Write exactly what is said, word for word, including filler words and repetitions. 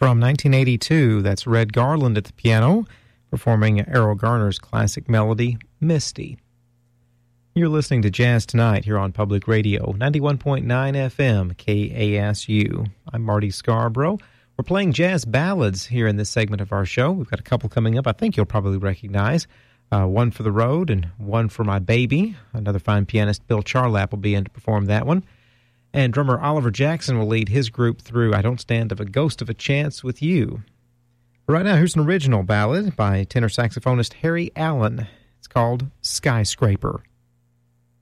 From nineteen eighty-two, that's Red Garland at the piano, performing Errol Garner's classic melody, Misty. You're listening to Jazz Tonight here on Public Radio, ninety-one point nine F M, K A S U. I'm Marty Scarborough. We're playing jazz ballads here in this segment of our show. We've got a couple coming up I think you'll probably recognize. Uh, one for the road and one for my baby. Another fine pianist, Bill Charlap, will be in to perform that one. And drummer Oliver Jackson will lead his group through I Don't Stand of a Ghost of a Chance with You. But right now, here's an original ballad by tenor saxophonist Harry Allen. It's called Skyscraper.